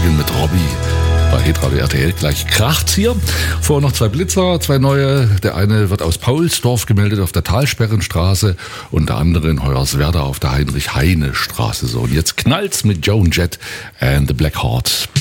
Morgen mit Robbie. Bei Hitradio RTL gleich kracht's hier. Vorher noch 2 Blitzer, 2 neue. Der eine wird aus Paulsdorf gemeldet auf der Talsperrenstraße und der andere in Hoyerswerda auf der Heinrich-Heine-Straße. So, und jetzt knallt's mit Joan Jett and the Black Heart.